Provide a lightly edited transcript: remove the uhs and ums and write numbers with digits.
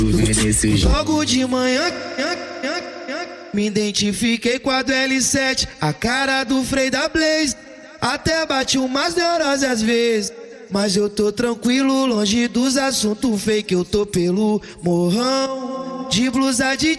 Logo de manhã me identifiquei com a do L7, a cara do Frei da Blaze. Até bati umas neuroses às vezes, mas eu tô tranquilo, longe dos assuntos fake. Eu tô pelo morrão, de blusa de